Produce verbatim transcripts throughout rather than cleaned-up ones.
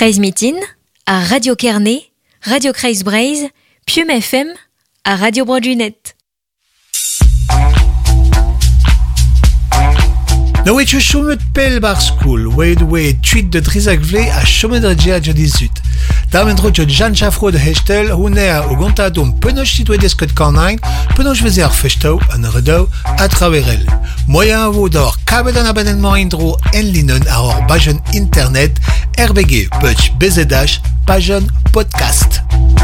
Kreis Mitin, à Radio Kerney, Radio Kreis Breizh, Pium F M, à Radio Brodunet. Na oe tio chomet pel bar skoul, oe oe tuit de trizak vle a chomet a djea dja dizut. Da mentro tio Jean Chafro de Hechtel, houne a o gontadom penoch sit oe deskot karnain, penoch veze ar fechto, an redau, a traverel. Moyen a vo d'or kabet an abonnement indro en linen a or bajen internet, R B G, Butch, B Z H, bajen podcast.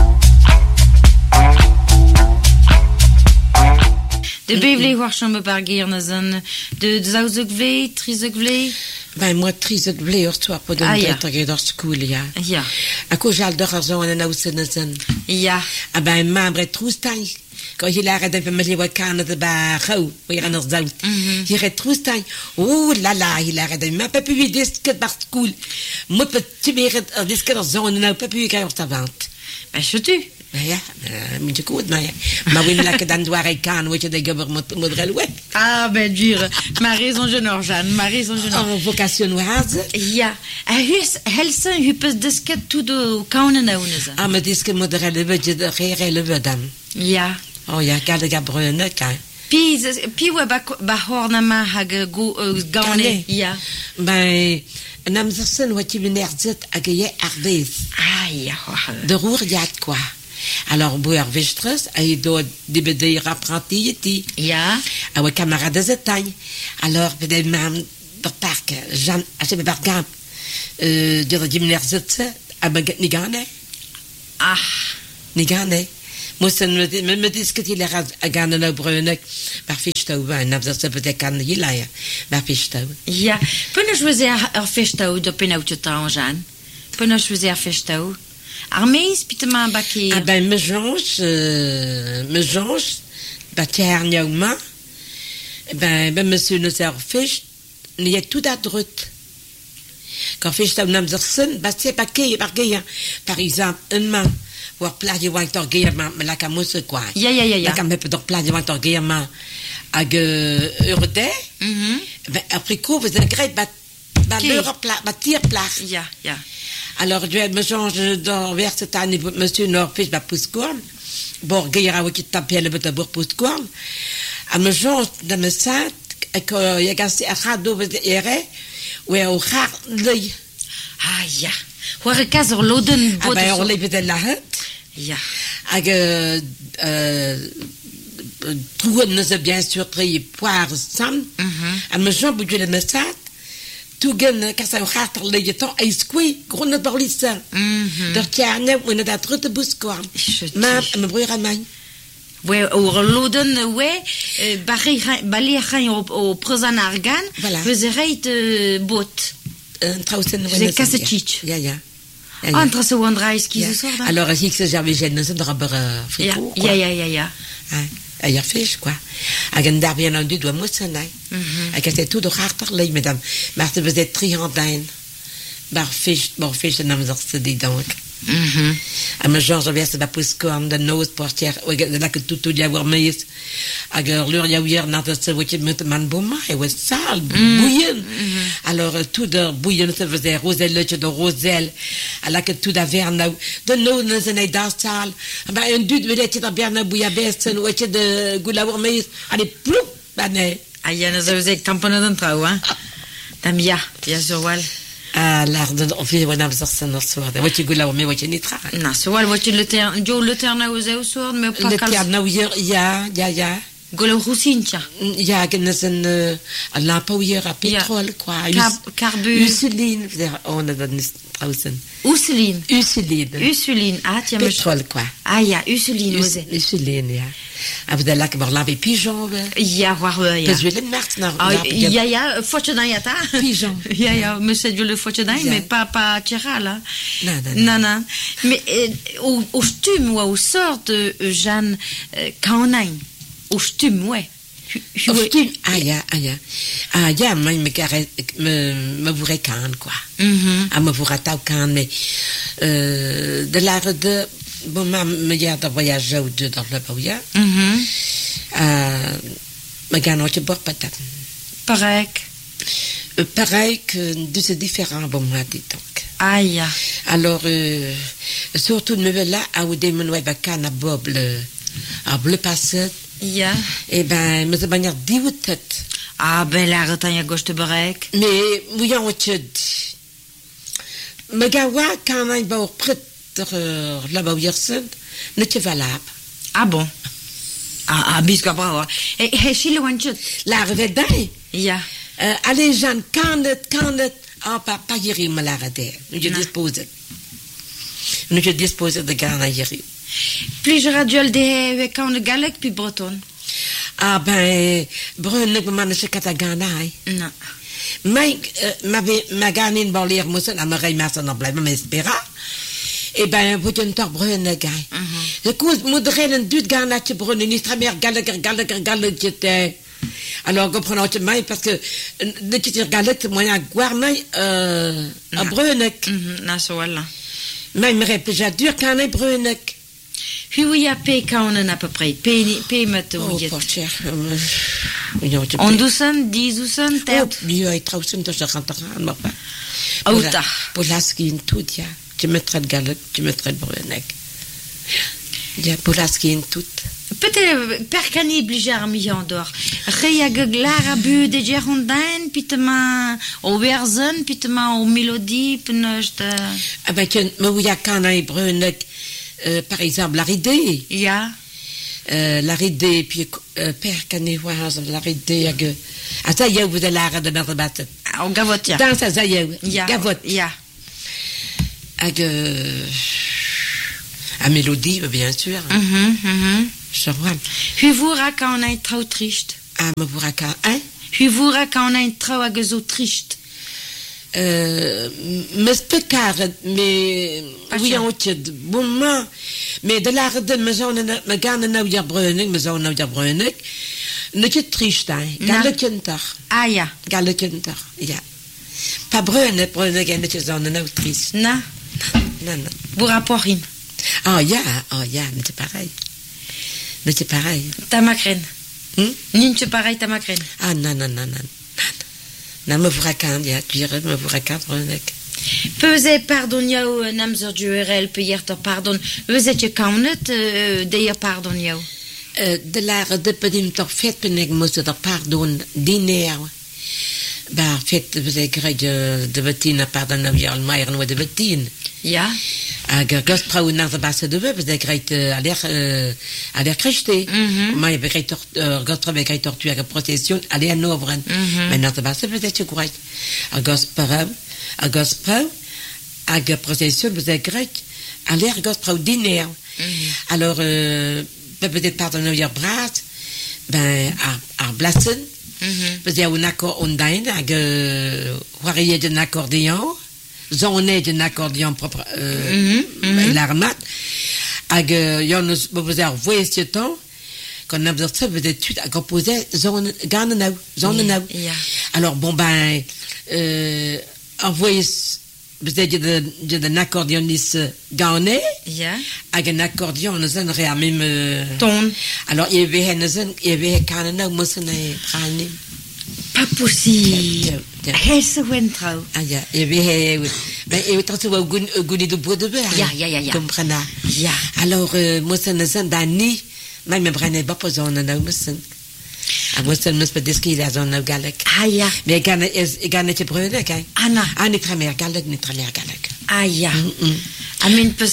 De bevle war chambe par gear na zan de zauzek vle, trizek vle. Ben moi trizek vle ur toar po den better d'ar skoul ya. Ja. A ko jal d'ar ar zon an ausen na zan. Ja. A ben membre troustain. Quand il a arrêté de me dire qu'on de ba rau, il a nos zout. Il est troustain. Oh là là, il a arrêté m'a pas pu disque par school. Moi petit mérite disque dans zone n'a pas pu qu'à ta vente. Ben je tu. Ja, mais je coud mais ma win la que dan doire kan, weet je de government model ouais. Ah ben dur. Ma raison je Jeanne, ma raison je En vocation was. Ja. A hus helsen hupes disque tout de kaunen na unza. Ah me disque model le budget de rere le vedam. Ja. Oh ja, kalde gabrune kan. Pi pi we ba ba horna ma hag go gaune. Ja. Ben nam zersen wat je benerzet a ge ardes. Ah ja. De roer jat quoi. Alors, boer vestres, hij doet die bedrijf apprenti ti. Ja. Our camarades zetany. Alors, bedrijf man per park, Jean, als je bij park euh, de die meneer zitten, abaget nigane. Ah. Nigane. Moesten we met met discussiëren gaan naar Brunek, maar visstouw en dan ze peut-être kan je laia, maar visstouw. Ja. Până je faisais un festau de penautu Jeanne. Până je faisais un festau. Armees, pitema baké. Ah ben, me jonge, euh, me jonge, bakker njauma. Ben, ben, monsieur ne sert fiche, n'y a tout à droite. Quand fiche t'as un zersen, bah c'est baké, baké, par exemple, un main, voir plat de wang torgé, mais la camousse quoi. Ja, ja, ja, ja. La camousse peut donc plat de wang torgé, mais ag urde. Ben, après coup, vous avez gré, bah, bah, l'heure plat, bah, tire plat. Ja, ja. Alors, je me change dans vers cette année, monsieur Norfisch, bah, Pouscorn. Bon, Gaïra, qui tapait le bâtard Pouscorn. À me change de me sat, et qu'il y a gassé à Rado, et ouais, au rare l'œil. Ah, ja. Hoor ik als er loden. Ah, ben, on l'a peut-être là, hein? Ja. Avec, euh, euh, tout ne se bien sûr très poire, sam. À me change, vous le me sat. Toegen kasa gater lege to eiskui grunne barlissa der tjane when dat rutte buskorn maar me broer aan mij we or loden we bari bali gaan op op prozanargan we zereit bot trousen we kassetich ja ja entre so andrais qui se sort alors ik se j'avais gêné de rabber frico ja ja ja ja a ja fish quoi a gan daar bien entendu doit moetsenai a que c'est tout de harter lei madame maar ze bezet triandain bar fish bar fish nam zerse di donc mhm a me Georges vers ba puscorn de nose portière de la que tout tout y avoir mais a geur lur ya hier na de se wit met man boma et was sal bouillon alors tout de bouillon se faisait roselle de roselle à la que tout d'averne de no ne se n'est dans sal ba un dude veut être dans bien bouillabaisse ou être de goulaour mais allez plou bané aya na zo ze campana d'entrau hein tamia ya zo wal Ah, l'art de fait on a ça dans soir. What you go là mais what you nitra. Na so wal what you le ter jo le ter na au soir mais pas le ter na hier ya ya ya golo rusincha ya gnazen a lampe hier à pétrole quoi carbu usuline on a donné draußen usuline usuline usuline ah tiens pétrole quoi ah ya usuline aussi usuline ya avec la que lampe pigeon ja war ja je le mars na ja ja fortuna ya ta pigeon ja ja monsieur je le fortuna mais pas pas tira là non non non mais au au stum ou au sort de Jeanne Kaunain au stum ouais au stum ah ya ah ya ah ya moi me me me voudrais quand quoi ah me voudrais tau quand mais euh de l'art de bon ma me garde voyage ou deux dans le voyage mhm euh me gagne au bord patate pareil pareil que de c'est différent bon moi dit donc Aïe. Alors, euh, surtout, nous là, à où des menouets bacan à bob, le, à bleu passé. Ja. Eh ben, mais de manière dégoûtante. Ah, ben, la retagne à gauche de Barek. Mais, mouillant au tchèd. Mais gawa, quand on va au prêtre, là-bas où il y a ne te valable. Ah bon? Ah, ah, bisque bravo. Et, et, chez le one shot. La revedai. Ja. Euh, allez, Jeanne, quand het, quand het, ah, pas, pas yéri, me la redai. Nous, je dispose. Nous, je dispose de gana yéri. Plus je radiole des quand le galec, puis breton. Ah, ben, brun, ne me manche katagana, Non. Mais, ma, ma gana in balier, moesten, aan mijn rijmaster nog blijven, maar spera. Eh ben, vous êtes toch brun, gars. Je cause, moet er een duut gaan naar je brun, niet meer galleker, galleker, galleker. Alors, comprenons je mij, parce que, ne te dire galleker, moi, un guarnay, euh, un brunek. Na, zo wel. Mais, me répète, dur qu'un est brunek. Puis, oui, à paix, quand on en a à peu près. Paix, paix, met Oh, pas cher. On doucen, dix doucen, tête. Oh, mieux, il trouve ça, je rentre, mais pas. Oh, ta. Pour la skin, tout, ya. Tu mettrais de galette, tu mettrais de brunek. Ja, pour la skin, tout. Peut-être, per cani blijar mi andor. Rea gaglara bu de gerondin, pitema au verzen, pitema au mélodie, pneust. Ah ben, tiens, mais où il y a quand un brunek, par exemple, la ridée. Ja. Euh, la ridée, puis, euh, per canivoise, la ridée, à que. Ah, ça y est, vous avez l'arrêt de notre batte. Au gavot, ja. Dans ça, ça y est, ja. Gavot. Ja. À que. À mélodie, bien sûr. Mhm, mhm. Je vois. Huvura quand on est trop triste. Ah, me vous raconte, hein? Huvura quand on est trop à gazo triste. Euh, me specare, mais. Oui, on tient de bon moment. Mais de l'arrêt de me zone, me gagne nou ja bruinig, me zone nou ja bruinig. Ne je triste, hein? Galle kinter. Ah, ja. Galle kinter, ja. Pas bruinig, bruinig, en je zone nou triste. Na. Non, non. Bouraporin. Oh, ja, oh, ja, mais c'est pareil. Mais c'est pareil. Tamacren. Hm? Ninche pareil tamacren. Ah, non, non, non, non. Non, me vous raconte, ja, tu dirais, me vous raconte, bruinig. Peuze pardon jou namzer du R L peyer to pardon. Vezet je kaunet de je pardon jou. De l'arrêt de pedim toch fet penig moest er pardon diner. Bah, fet, vous avez créé de betin à pardon, nou ja, al maier nou de betin. Ja. Ag gos prou naar de basse de web, de greit aller aller kriste. Maar je begrijpt toch gos prou begrijpt toch tu a procession aller aan overen. Maar naar de basse peut être greit. Ag gos prou, ag gos prou, ag procession vous avez greit aller gos prou diner. Alors peut-être pardon nou hier bras, ben à à blassen. Vous avez un accord on dain ag varié d'un accordéon. Zone d'un accordéon propre, euh, mm -hmm. l'armat. Ag, yon nous, vous avez voyé ce temps, qu'on a besoin de d'études à composer zone, garne nou, zone nou. Alors, bon, ben, euh, envoyez, vous avez de, d'un accordéoniste garné. Ja. Ag un accordéon, nous en réa même, euh, ton. alors, il y avait, nous en, il y avait garne nou, moi, c'est n'est pas pas possible. Hesse wentrouw. Ah ja, je weet, ben je weet wel goed goed de boede bij. Ja, ja, ja, ja. Comprends? Ja. Alors, moi ça ne sent dan niet, maar me brane pas pas zone nou müssen. Ah, moi ça ne me dit qu'il a zone nou galek. Ah ja. Mais ik kan is ik kan niet bruinen, kijk. Anna. Ah, niet meer galek, niet meer galek. Ah ja. Amin pas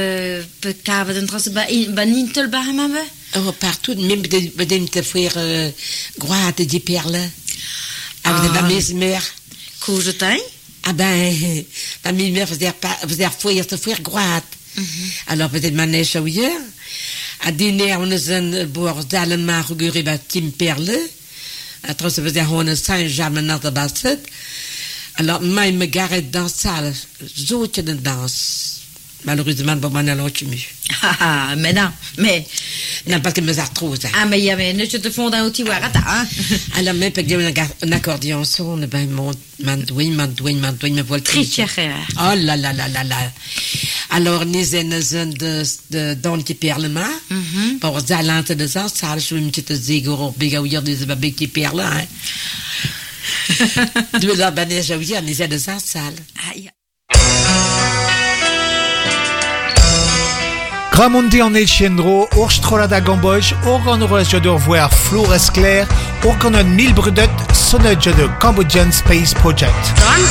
pe kave den tras ba ba nintel ba hamabe. Oh, partout, même de de te faire groite de perles. Avec de la mesmer. Couchetin? Ah ben, la mesmer faisait pas, faisait fouiller, se faire groite. Alors peut-être manège au hier. À dîner, on a un boire d'allemand, regarder ba Tim Perle. Après, ça faisait on a Saint-Germain dans la basse. Alors, moi, me garais dans la salle, j'autre de danse. Malheureusement, pas mal à l'autre mieux. Ah, mais non, mais. Non, parce que me arthrose. Ah, mais il y avait, je te fonds dans outil warata, hein. Alors, même, parce qu'il y a un accordéon son, ben, mon, mandouin, mandouin, mandouin, me voit le tricher. Oh là là là là là. Alors, nous avons de, de, don qui perle, ma. Pour zalante de ça, ça, je vais me dire, zégo, béga, ou y'a des babés qui perlent, hein. De la banège, ou y'a, nous avons de ça, salle. Aïe. Gramondi en Etiendro, Orchtrola da Gamboj, Organ Orge de voir Flores Claire, Organon mille Brudet, Sonage de Cambodian Space Project.